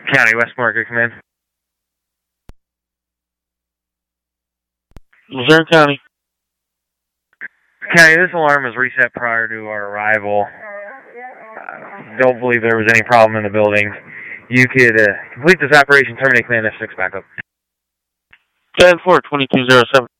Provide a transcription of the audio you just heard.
County, West Market, command. Luzerne County. County, this alarm was reset prior to our arrival. Don't believe there was any problem in the building. You could complete this operation, terminate command F6 backup. 10-4, 2207.